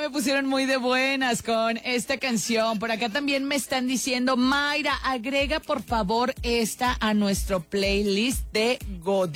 me pusieron muy de buenas con esta canción. Por acá también me están diciendo, Mayra, agrega por favor esta a nuestro playlist de Godi.